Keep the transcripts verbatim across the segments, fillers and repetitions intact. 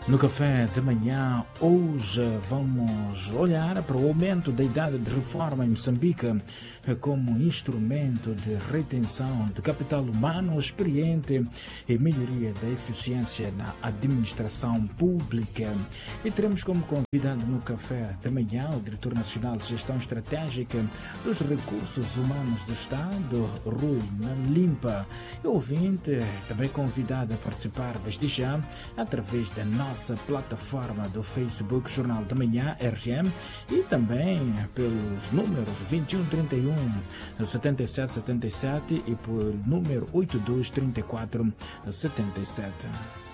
No café de manhã, hoje vamos olhar para o aumento da idade de reforma em Moçambique como instrumento de retenção de capital humano experiente e melhoria da eficiência na administração pública. E teremos como convidado no café de manhã o Diretor Nacional de Gestão Estratégica dos Recursos Humanos do Estado, Rui Nalimpa. E o ouvinte também convidado a participar desde já através da nossa nossa plataforma do Facebook Jornal da Manhã R M e também pelos números vinte e um trinta e um setenta e sete setenta e sete e por número oitenta e dois trinta e quatro setenta e sete.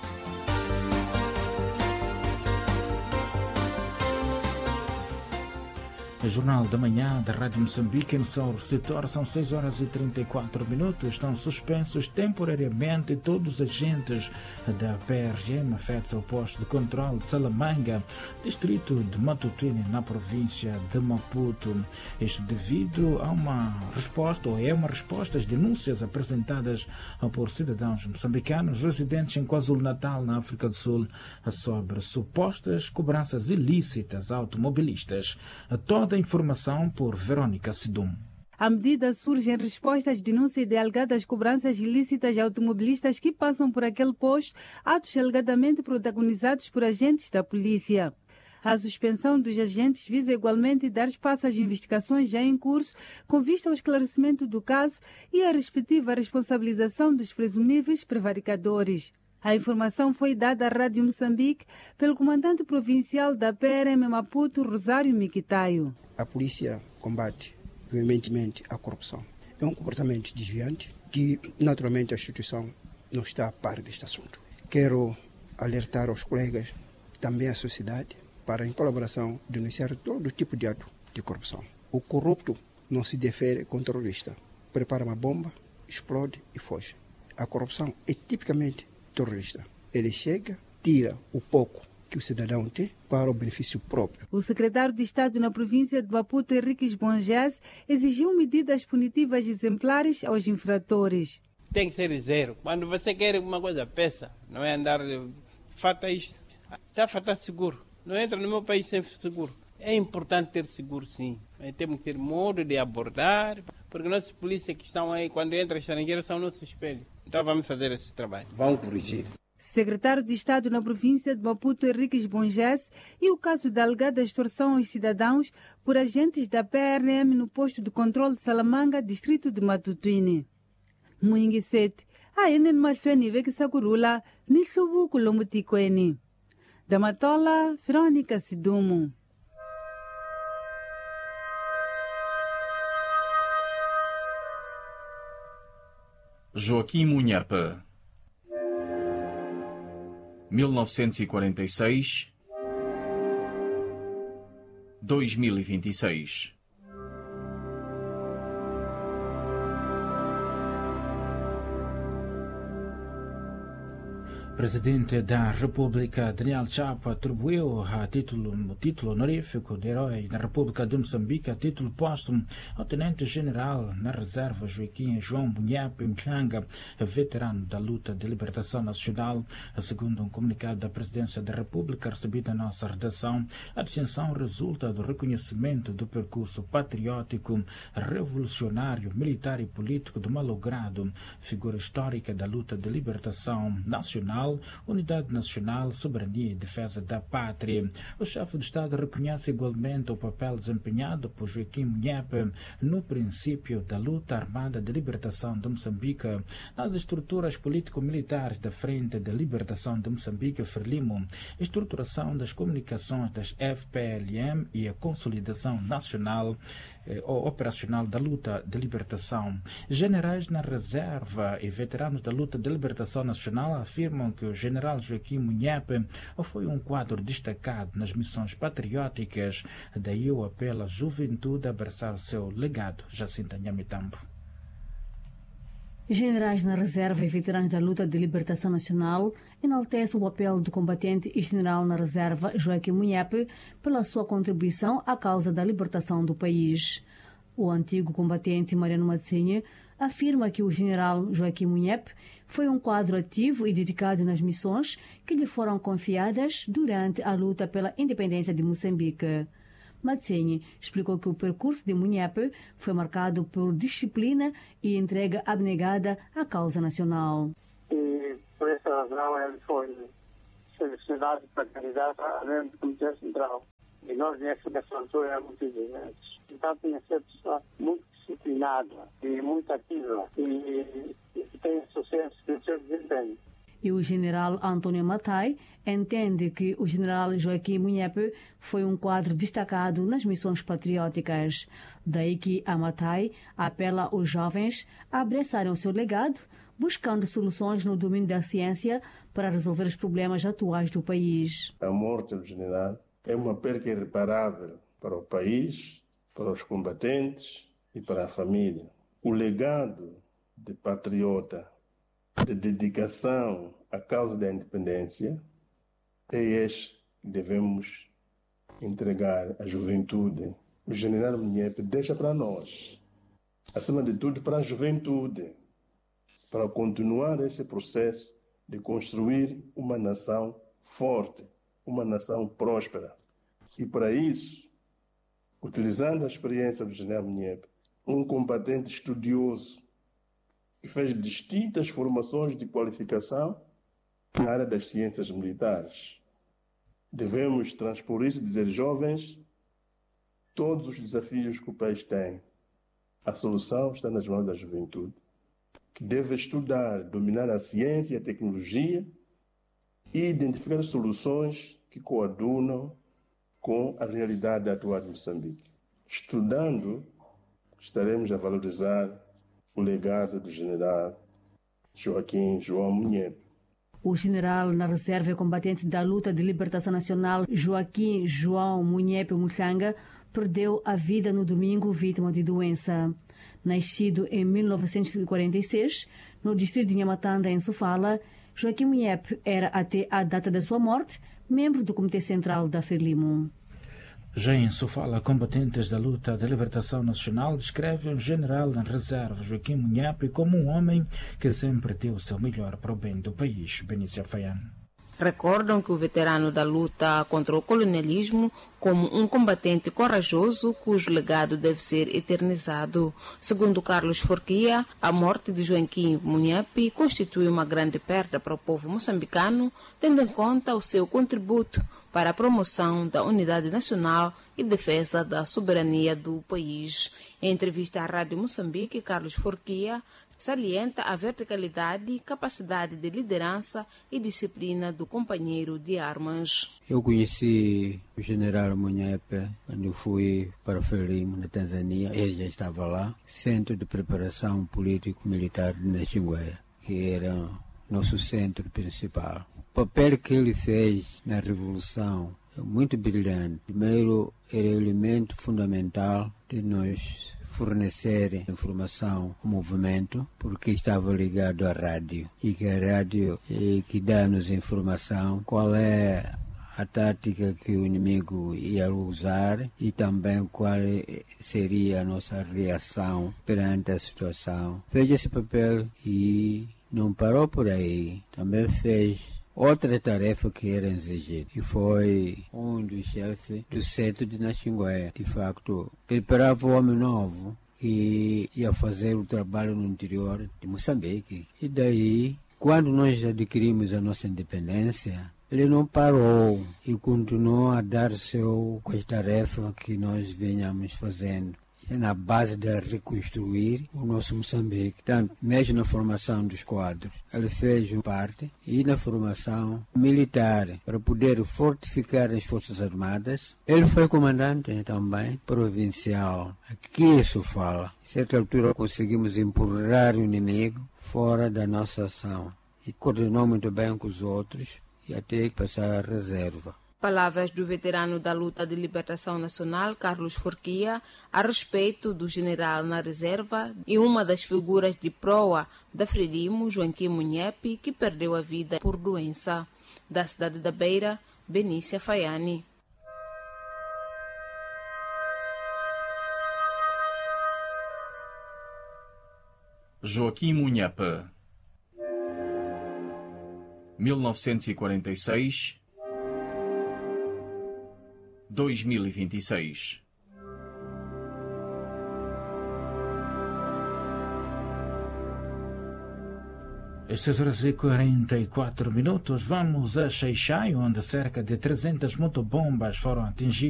O Jornal da Manhã da Rádio Moçambique, emissão receptor, são seis horas e trinta e quatro minutos. Estão suspensos temporariamente todos os agentes da P R M afetos ao posto de controle de Salamanga, distrito de Matutuine, na província de Maputo. Isto devido a uma resposta, ou é uma resposta às denúncias apresentadas por cidadãos moçambicanos residentes em KwaZulu-Natal, na África do Sul, sobre supostas cobranças ilícitas a automobilistas. Toda a informação por Verônica Sidum. A medida surge em resposta às denúncias de alegadas cobranças ilícitas a automobilistas que passam por aquele posto, atos alegadamente protagonizados por agentes da polícia. A suspensão dos agentes visa igualmente dar espaço às investigações já em curso, com vista ao esclarecimento do caso e a respectiva responsabilização dos presumíveis prevaricadores. A informação foi dada à Rádio Moçambique pelo comandante provincial da P R M Maputo, Rosário Miquitaio. A polícia combate veementemente a corrupção. É um comportamento desviante que, naturalmente, a instituição não está a par deste assunto. Quero alertar aos colegas, também à sociedade, para, em colaboração, denunciar todo tipo de ato de corrupção. O corrupto não se defere com o terrorista. Prepara uma bomba, explode e foge. A corrupção é tipicamente terrorista. Ele chega, tira o pouco que o cidadão tem para o benefício próprio. O secretário de Estado na província de Maputo, Henriques Bonjás, exigiu medidas punitivas exemplares aos infratores. Tem que ser zero. Quando você quer uma coisa, peça. Não é andar, falta isto. Já falta seguro. Não entra no meu país sem seguro. É importante ter seguro, sim. Mas temos que ter modo de abordar, porque nossos polícias que estão aí, quando entram estrangeiros, são nossos espelhos. Então vamos fazer esse trabalho. Vamos corrigir. Secretário de Estado na província de Maputo, Henriques Bonjás, e o caso da alegada extorsão aos cidadãos por agentes da P R M no posto de controle de Salamanga, distrito de Matutuine. Muingi sete, a enen machweni veki sakurula, ni subu kulomutikwene. Da Matola, Verônica Sidumo. Joaquim Munhapa, mil novecentos e quarenta e seis a dois mil e vinte e seis. Presidente da República, Daniel Chapo, atribuiu a título, o título honorífico de Herói da República de Moçambique a título póstumo ao Tenente-General na Reserva Joaquim João Munhapa Mchanga, veterano da luta de libertação nacional. Segundo um comunicado da Presidência da República recebido na nossa redação, a distinção resulta do reconhecimento do percurso patriótico, revolucionário, militar e político do malogrado, figura histórica da luta de libertação nacional, unidade nacional, soberania e defesa da pátria. O chefe do Estado reconhece igualmente o papel desempenhado por Joaquim Munhapa no princípio da luta armada de libertação de Moçambique, nas estruturas político-militares da Frente de Libertação de Moçambique, Frelimo, estruturação das comunicações das F P L M e a consolidação nacional ou operacional da luta de libertação. Generais na reserva e veteranos da luta de libertação nacional afirmam que o general Joaquim Munhapa foi um quadro destacado nas missões patrióticas, daí o apelo à juventude a abraçar o seu legado. Jacinta Nhamitambo. Generais na reserva e veteranos da luta de libertação nacional enaltece o papel do combatente e general na reserva Joaquim Munhapa pela sua contribuição à causa da libertação do país. O antigo combatente Mariano Matsinha afirma que o general Joaquim Munhapa foi um quadro ativo e dedicado nas missões que lhe foram confiadas durante a luta pela independência de Moçambique. Matsenyi explicou que o percurso de Munhepe foi marcado por disciplina e entrega abnegada à causa nacional. E por essa razão ele foi selecionado para candidato a membro do Comitê Central. E nós nessa altura éramos muito exigentes. Então tinha que ser pessoa muito disciplinada e muito ativa e, e que tem sucesso no seu desempenho. E o general Antônio Matai entende que o general Joaquim Munhepe foi um quadro destacado nas missões patrióticas. Daí que a Matai apela aos jovens a abraçarem o seu legado, buscando soluções no domínio da ciência para resolver os problemas atuais do país. A morte do general é uma perda irreparável para o país, para os combatentes e para a família. O legado de patriota, de dedicação à causa da independência, é este que devemos entregar à juventude. O general Munhepe deixa para nós, acima de tudo para a juventude, para continuar esse processo de construir uma nação forte, uma nação próspera. E para isso, utilizando a experiência do general Munhepe, um combatente estudioso, que fez distintas formações de qualificação na área das ciências militares. Devemos transpor isso e dizer, jovens, todos os desafios que o país tem, a solução está nas mãos da juventude, que deve estudar, dominar a ciência e a tecnologia e identificar soluções que coadunam com a realidade atual de Moçambique. Estudando, estaremos a valorizar o legado do general Joaquim João Munhepe. O general na reserva e combatente da luta de libertação nacional Joaquim João Munhepe Mutlanga perdeu a vida no domingo vítima de doença. Nascido em mil novecentos e quarenta e seis, no distrito de Nhamatanda, em Sofala, Joaquim Munhepe era, até a data da sua morte, membro do Comitê Central da Frelimo. Já em Sofala, combatentes da luta da libertação nacional descrevem o general na reserva Joaquim Munhepe como um homem que sempre deu o seu melhor para o bem do país. Benícia Faiano. Recordam que o veterano da luta contra o colonialismo como um combatente corajoso cujo legado deve ser eternizado. Segundo Carlos Forquia, a morte de Joaquim Munhepe constitui uma grande perda para o povo moçambicano, tendo em conta o seu contributo para a promoção da unidade nacional e defesa da soberania do país. Em entrevista à Rádio Moçambique, Carlos Forquia salienta a verticalidade, capacidade de liderança e disciplina do companheiro de armas. Eu conheci o general Munhepe quando eu fui para o Frelimo, na Tanzânia. Ele já estava lá, Centro de Preparação Político-Militar de Naxingueia, que era nosso centro principal. O papel que ele fez na Revolução é muito brilhante. Primeiro, era o elemento fundamental de nós fornecer informação ao movimento, porque estava ligado à rádio, e que a rádio é que dá-nos informação qual é a tática que o inimigo ia usar e também qual seria a nossa reação perante a situação. Fez esse papel e não parou por aí, também fez outra tarefa que era exigida, e foi um dos chefes do centro de Naxingueia. De facto, preparava o homem novo que ia fazer o trabalho no interior de Moçambique. E daí, quando nós adquirimos a nossa independência, ele não parou e continuou a dar seu com as tarefas que nós vinhamos fazendo, na base de reconstruir o nosso Moçambique. Portanto, mesmo na formação dos quadros, ele fez parte, e na formação militar, para poder fortificar as Forças Armadas. Ele foi comandante também provincial. Aqui isso fala. A certa altura conseguimos empurrar o inimigo fora da nossa ação. E coordenou muito bem com os outros, e até passar a reserva. Palavras do veterano da luta de libertação nacional, Carlos Forquia, a respeito do general na reserva e uma das figuras de proa da Frelimo, Joaquim Munhepe, que perdeu a vida por doença. Da cidade da Beira, Benícia Faiani. Joaquim Munhepe. mil novecentos e quarenta e seis, dois mil e vinte e seis. Estas horas e quarenta e quatro minutos, vamos a Xai-Xai, onde cerca de trezentas motobombas foram atingidas